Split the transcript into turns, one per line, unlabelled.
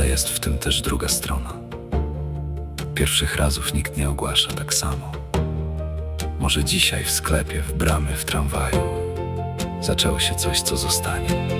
ale jest w tym też druga strona. Pierwszych razów nikt nie ogłasza tak samo. Może dzisiaj w sklepie, w bramie, w tramwaju zaczęło się coś, co zostanie.